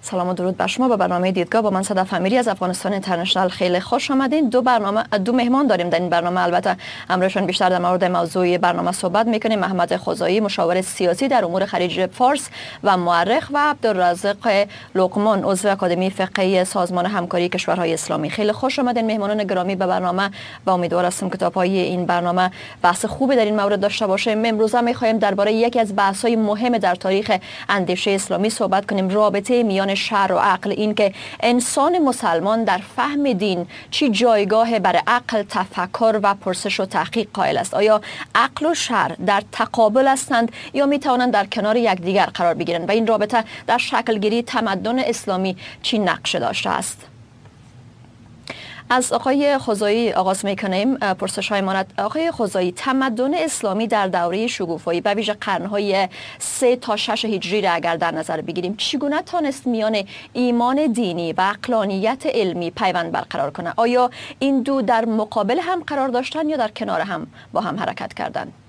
سلام و درود بر شما. به برنامه دیدگاه با من صدف امیری از افغانستان اینترنشنال خیلی خوش آمدین. دو مهمان داریم در این برنامه. البته امروزشون بیشتر در مورد موضوع برنامه صحبت میکنیم. محمد خزایی، مشاور سیاسی در امور خلیج فارس و مورخ، و عبدالرزاق لقمان، عضو اکادمی فقهی سازمان همکاری کشورهای اسلامی. خیلی خوش آمدین مهمانان گرامی به برنامه و امیدوار هستم که تا پای این برنامه بحث خوبی در این مورد داشته باشیم. امروز میخوایم درباره یکی از بحث‌های مهم در تاریخ اندیشه اسلامی صحبت کنیم، رابطه میان شرع و عقل. این که انسان مسلمان در فهم دین چی جایگاه برای عقل، تفکر و پرسش و تحقیق قائل است؟ آیا عقل و شرع در تقابل هستند یا می توانند در کنار یکدیگر قرار بگیرند؟ و این رابطه در شکلگیری تمدن اسلامی چی نقش داشته است؟ از آقای خزایی آغاز میکنیم پرسش های ماند. آقای خزایی، تمدن اسلامی در دوره شگوفایی به ویژه قرنهای 3 تا 6 هجری را اگر در نظر بگیریم، چگونه تانست میان ایمان دینی و عقلانیت علمی پیوند برقرار کنه؟ آیا این دو در مقابل هم قرار داشتن یا در کنار هم با هم حرکت کردند؟